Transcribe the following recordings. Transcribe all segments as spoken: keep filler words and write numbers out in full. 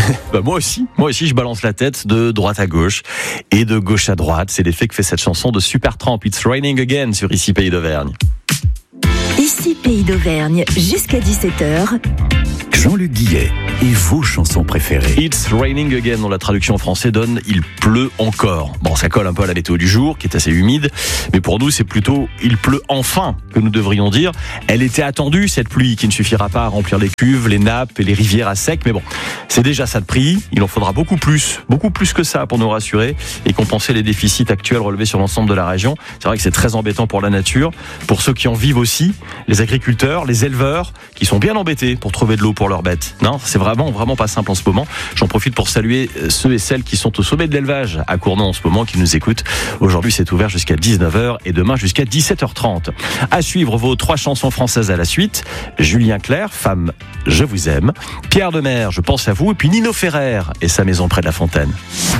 Bah moi aussi, moi aussi je balance la tête de droite à gauche et de gauche à droite. C'est l'effet que fait cette chanson de Supertramp. It's Raining Again sur Ici Pays d'Auvergne. Ici Pays d'Auvergne, jusqu'à dix-sept heures. Jean-Luc Guillet et vos chansons préférées. It's Raining Again, dont la traduction en français donne « Il pleut encore ». Bon, ça colle un peu à la météo du jour, qui est assez humide, mais pour nous, c'est plutôt « Il pleut enfin » que nous devrions dire. Elle était attendue, cette pluie, qui ne suffira pas à remplir les cuves, les nappes et les rivières à sec, mais bon, c'est déjà ça de prix. Il en faudra beaucoup plus, beaucoup plus que ça pour nous rassurer et compenser les déficits actuels relevés sur l'ensemble de la région. C'est vrai que c'est très embêtant pour la nature, pour ceux qui en vivent aussi, les agriculteurs, les éleveurs, qui sont bien embêtés pour trouver de l'eau pour leurs bêtes. Non, c'est vraiment, vraiment pas simple en ce moment. J'en profite pour saluer ceux et celles qui sont au sommet de l'élevage à Cournon en ce moment, qui nous écoutent. Aujourd'hui, c'est ouvert jusqu'à dix-neuf heures et demain jusqu'à dix-sept heures trente. À suivre vos trois chansons françaises à la suite. Julien Clerc, Femme, je vous aime. Pierre Demers, Je pense à vous. Et puis Nino Ferrer et Sa maison près de la fontaine.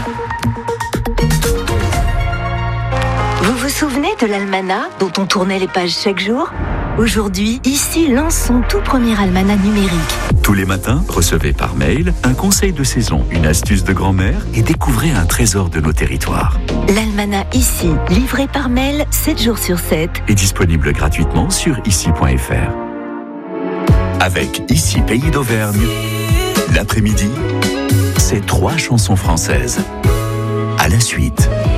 Vous vous souvenez de l'almanach dont on tournait les pages chaque jour ? Aujourd'hui, Ici lance son tout premier almanach numérique. Tous les matins, recevez par mail un conseil de saison, une astuce de grand-mère et découvrez un trésor de nos territoires. L'almanach Ici, livré par mail sept jours sur sept. Est disponible gratuitement sur ici point f r. Avec Ici Pays d'Auvergne, l'après-midi, c'est trois chansons françaises. À la suite.